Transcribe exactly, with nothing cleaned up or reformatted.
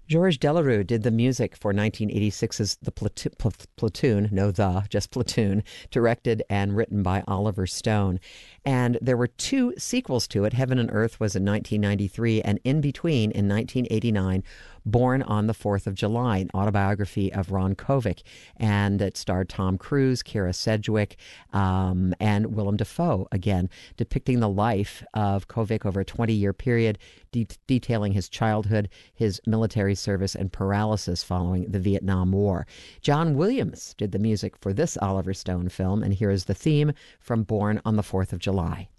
Georges Delerue did the music for nineteen eighty-six's The Platoon, Platoon, no the, just Platoon, directed and written by Oliver Stone. And there were two sequels to it. Heaven and Earth was in nineteen ninety-three, and In Between in nineteen eighty-nine, Born on the fourth of July, an autobiography of Ron Kovic. And it starred Tom Cruise, Kira Sedgwick, um, and Willem Dafoe, again, depicting the life of Kovic over a twenty-year period, de- detailing his childhood, his military service, and paralysis following the Vietnam War. John Williams did the music for this Oliver Stone film, and here is the theme from Born on the fourth of July.